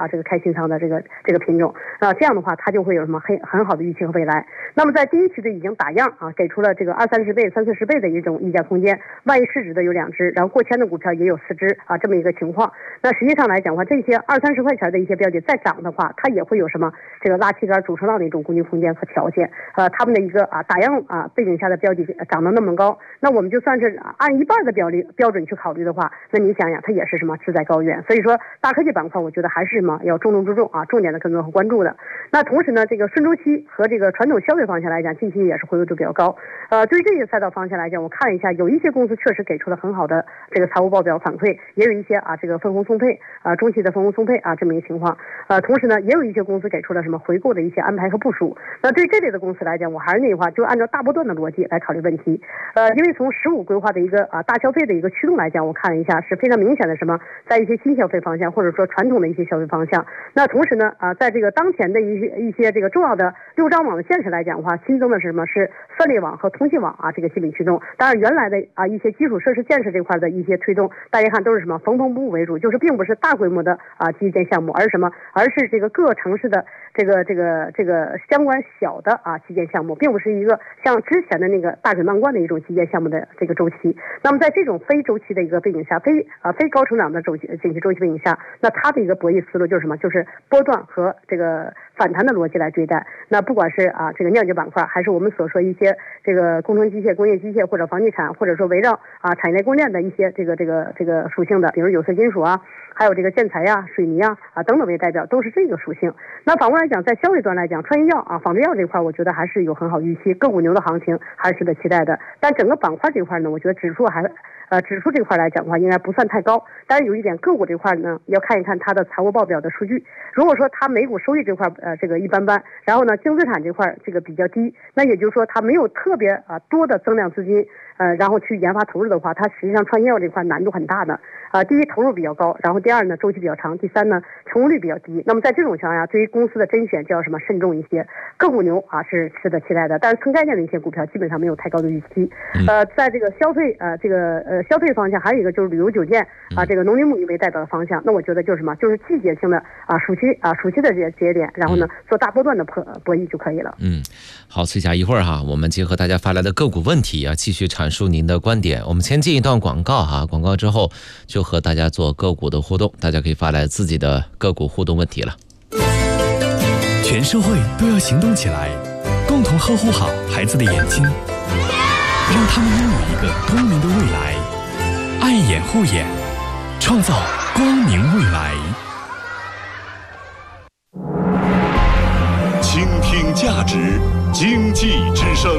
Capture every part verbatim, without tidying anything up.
啊这个开新仓的这个这个品种啊，这样的话它就会有什么很很好的预期和未来。那么在第一期的已经打样啊，给出了这个二三十倍、三四十倍的一种溢价空间，万亿市值的有两只，然后过千的股票也有四只啊，这么一个情况。那实际上来讲的话，这些二三十块钱的一些标的再涨的话，它也会有什么这个拉旗杆主升浪的一种估计空间和条件。呃，他们的一个啊打样啊背景下的标的涨得那么高，那我们就算是按一半的标的标准去考虑的话，那你想想它也是什么志在高远。所以说大科技板块我觉得还是什么要重中之重啊，重点的跟踪和关注的。那同时呢，这个顺周期和这个传统消费方向来讲，近期也是回归度比较高。呃，对于这些赛道方向来讲，我看了一下，有一些公司确实给出了很好的这个财务报表反馈，也有一些啊这个分红松配啊中期的分红松配啊这么一个情况。呃，同时呢，也有一些公司给出了什么回购的一些安排和部署。那对于这类的公司来讲，我还是那句话，就按照大波段的逻辑来考虑问题。呃，因为从十五规划的一个啊大消费的一个驱动来讲，我看了一下是非常明显的什么，在一些新消费方向或者说传统的一些消费方向。那同时呢啊，在这个当前的一些一些这个重要的六张网的建设来讲的话，新增的是什么？是算力网和通信网啊这个基本驱动。当然原来的啊一些基础设施建设这块的一些推动，大家看都是什么缝缝补补为主，就是并不是大规模的啊基建项目，而是什么？而是这个各城市的这个这个这个相关小的啊基建项目，并不是一个像之前的那个大水漫灌的一种基建项目的这个周期。那么在这种非周期的一个背景下，非啊非高成长的周期景气周期背景下，那它的一个博弈思路就是什么？就是波段和这个反弹的逻辑来对待。那不管是啊这个酿酒板块，还是我们所说一些这个工程机械、工业机械或者房地产，或者说围绕啊产业链供应链的一些这个这个这个属性的，比如有色金属啊，还有这个建材呀、水泥啊啊等等为代表，都是这个属性。那反过来讲，在消费端来讲，创业药啊、仿制药这块，我觉得还是有很好预期，个股牛的行情还是值得期待的。但整个板块这块呢，我觉得指数还呃指数这块来讲的话，应该不算太高。但是有一点，个股这块呢，要看一看它的财务报表的数据。如果说它每股收益这块呃这个一般般，然后呢净资产这块这个比较低，那也就是说它没有特别啊多的增量资金。呃，然后去研发投入的话，它实际上创业药这块难度很大的。啊、呃，第一投入比较高，然后第二呢周期比较长，第三呢成功率比较低。那么在这种情况下，对于公司的甄选就要什么慎重一些。个股牛啊是值得期待的，但是纯概念的一些股票基本上没有太高的预期。呃，在这个消费呃这个呃消费方向，还有一个就是旅游酒店啊、呃，这个农林牧渔为代表的方向，那我觉得就是什么，就是季节性的啊暑期啊暑期的这些节点，然后呢做大波段的博博弈就可以了。 嗯，好，崔霞，一会儿哈，我们结合大家发来的个股问题啊，继续阐述您的观点。我们先进一段广告哈，广告之后就和大家做个股的互动，大家可以发来自己的个股互动问题了。 全社会都要行动起来，共同呵护好孩子的眼睛，让他们拥有一个光明的未来。爱眼护眼，创造光明未来。 倾听价值，经济之声。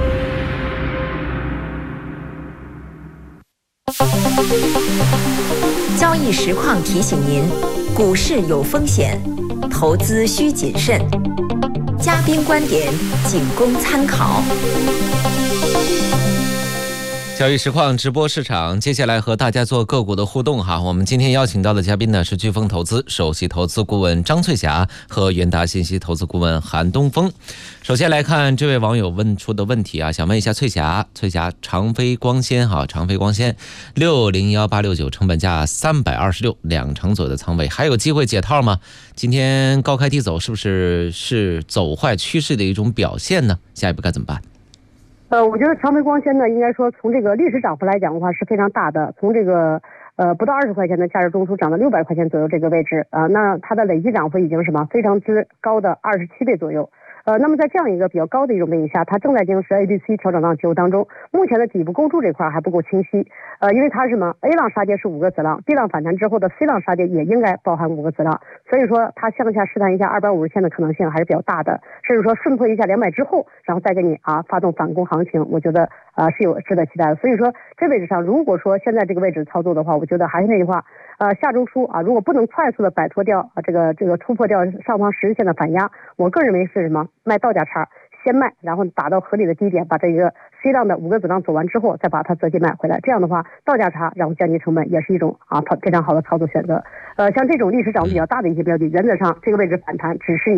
交易实况提醒您，股市有风险，投资需谨慎。嘉宾观点仅供参考。 交易实况直播市场，接下来和大家做个股的互动哈。我们今天邀请到的嘉宾呢是飓风投资首席投资顾问张翠霞和元达信息投资顾问韩东风。首先来看这位网友问出的问题啊，想问一下翠霞，翠霞长飞光纤哈，长飞光纤六零一八六九成本价三百二十六，两成左右的仓位，还有机会解套吗？今天高开低走，是不是是走坏趋势的一种表现呢？下一步该怎么办？ 呃，我觉得长飞光纤呢，应该说从这个历史涨幅来讲的话是非常大的，从这个呃不到二十块钱的价值中枢涨到六百块钱左右这个位置啊、呃，那它的累计涨幅已经什么非常之高的二十七倍左右。呃，那么在这样一个比较高的一种背景下，它正在进行 A B C 调整浪结构当中，目前的底部构筑这块还不够清晰。呃，因为它是什么 A 浪杀跌是五个子浪 ，B 浪反弹之后的 C 浪杀跌也应该包含五个子浪，所以说它向下试探一下二百五十线的可能性还是比较大的，甚至说顺破一下两百之后，然后再给你啊发动反攻行情，我觉得啊、呃、是有值得期待的。所以说这位置上，如果说现在这个位置操作的话，我觉得还是那句话，呃，下周初啊，如果不能快速的摆脱掉啊这个这个突破掉上方十日线的反压，我个人认为是什么卖到价差。先卖，然后打到合理的低点，把这个 C 浪的五个子浪走完之后，再把它择机买回来。这样的话，到价差，然后降低成本，也是一种啊非常好的操作选择。呃，像这种历史涨幅比较大的一些标的，原则上这个位置反弹只是一个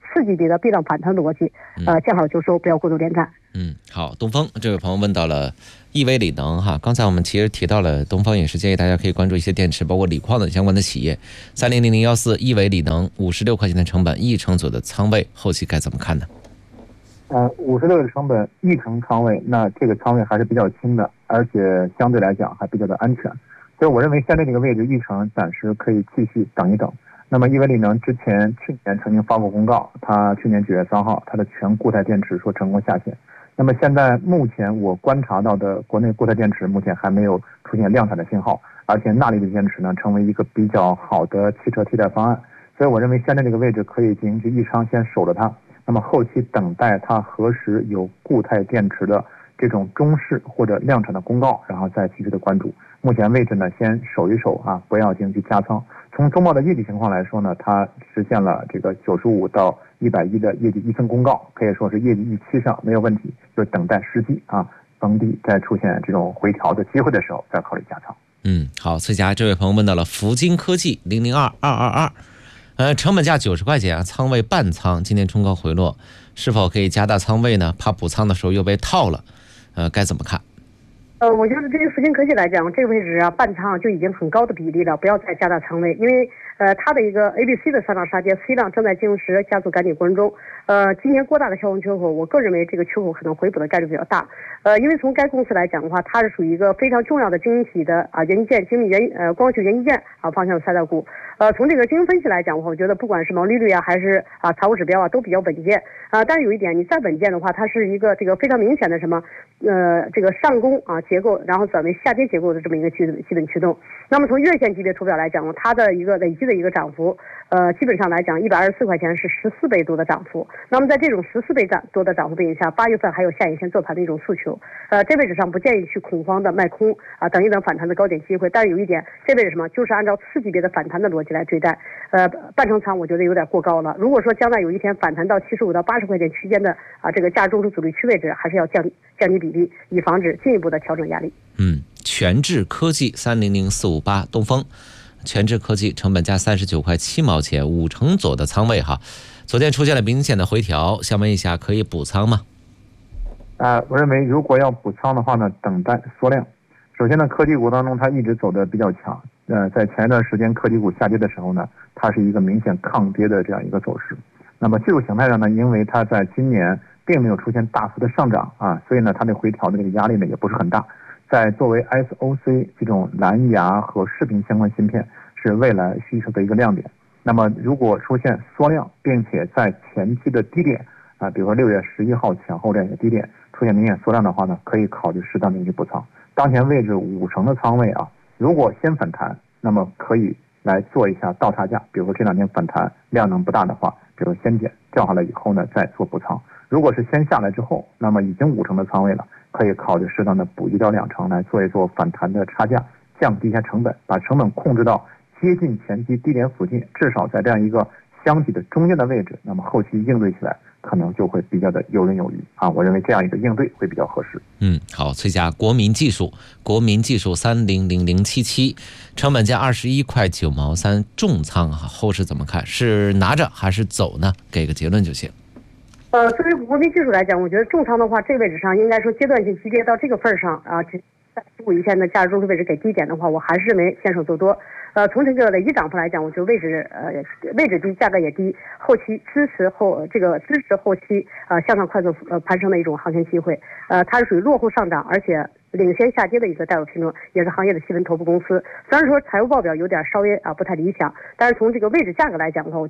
次级别的避浪反弹逻辑，呃，见好就收，不要过度连战。 嗯，好，东风这位朋友问到了亿维锂能哈，刚才我们其实提到了，东方也是建议大家可以关注一些电池，包括锂矿的相关的企业。三零零零幺四亿维锂能五十六块钱的成本，一成左右的仓位，后期该怎么看呢？ 呃，五十六的成本，一成仓位，那这个仓位还是比较轻的，而且相对来讲还比较的安全。所以我认为现在这个位置，一成暂时可以继续等一等。那么亿维锂能之前去年曾经发布公告，它去年九月三号，它的全固态电池说成功下线。那么现在目前我观察到的国内固态电池目前还没有出现量产的信号，而且钠离子电池呢成为一个比较好的汽车替代方案，所以我认为现在这个位置可以进行去一仓先守着它，那么后期等待它何时有固态电池的这种中试或者量产的公告，然后再继续的关注。目前位置呢先守一守啊，不要进行去加仓。从中贸的业绩情况来说呢，它实现了这个九十五到一百一的业绩一份公告，可以说是业绩预期上没有问题，就是等待时机啊，逢低再出现这种回调的机会的时候再考虑加仓。 嗯，好，崔霞这位朋友问到了福金科技零零二二二二，呃，成本价九十块钱啊，仓位半仓，今天冲高回落，是否可以加大仓位呢？怕补仓的时候又被套了，呃，该怎么看？ 呃，我觉得对于福金科技来讲，这个位置啊，半仓就已经很高的比例了，不要再加大仓位，因为呃，它的一个 A、B、C 的上涨杀跌 ，C 浪正在进入时，加速赶紧关中。呃，今年过大的销售缺口，我个人认为这个缺口可能回补的概率比较大。呃，因为从该公司来讲的话，它是属于一个非常重要的晶圆体的啊元器件、精密元呃光学元器件啊方向的赛道股。呃，从这个经营分析来讲的话，我觉得不管是毛利率啊，还是啊财务指标啊，都比较稳健啊。但是有一点，你再稳健的话，它是一个这个非常明显的什么呃这个上攻啊结构，然后转为下跌结构的这么一个基本基本驱动。那么从月线级别图表来讲呢，它的一个累计的一个涨幅，呃，基本上来讲，一百二十四块钱是十四倍多的涨幅。那么在这种十四倍涨多的涨幅背景下，八月份还有下影线做盘的一种诉求。呃，这位置上不建议去恐慌的卖空啊，等一等反弹的高点机会。但是有一点，这位置什么，就是按照次级别的反弹的逻辑来对待。呃，半成仓我觉得有点过高了。如果说将来有一天反弹到七十五到八十块钱区间的啊这个价中枢阻力区位置，还是要降降低比例，以防止进一步的调整压力。 嗯，全智科技三零零四五八东风。全智科技成本价三十九块七毛钱，五成左的仓位哈。昨天出现了明显的回调，想问一下，可以补仓吗？ 呃，我认为如果要补仓的话呢，等待缩量。首先呢，科技股当中它一直走的比较强。呃，在前一段时间科技股下跌的时候呢，它是一个明显抗跌的这样一个走势。那么技术形态上呢，因为它在今年并没有出现大幅的上涨啊，所以呢，它的回调的这个压力呢也不是很大。在作为 S O C 这种蓝牙和视频相关芯片是未来需求的一个亮点。那么如果出现缩量，并且在前期的低点啊，比如说六月十一号前后这样一个低点出现明显缩量的话呢，可以考虑适当的去补仓。当前位置五成的仓位啊，如果先反弹，那么可以来做一下倒差价，比如说这两天反弹量能不大的话，比如先减掉下来以后呢，再做补仓。如果是先下来之后，那么已经五成的仓位了，可以考虑适当的补一到两成来做一做反弹的差价，降低一下成本，把成本控制到接近前期低点附近，至少在这样一个箱体的中间的位置，那么后期应对起来可能就会比较的游刃有余啊！我认为这样一个应对会比较合适。 嗯，好，崔家国民技术，国民技术三零零零七七，成本价二十一块九毛三，重仓啊，后市怎么看？是拿着还是走呢？给个结论就行。 呃，作为国民技术来讲，我觉得重仓的话，这个位置上应该说阶段性级别到这个份儿上啊，十五一线的价值中枢位置给低点的话，我还是认为先手做多。呃，从这个累计涨幅来讲，我觉得位置呃位置低，价格也低，后期支持后这个支持后期呃向上快速呃攀升的一种行情机会。呃，它是属于落后上涨，而且领先下跌的一个代表品种，也是行业的细分头部公司。虽然说财务报表有点稍微啊不太理想，但是从这个位置价格来讲的话，我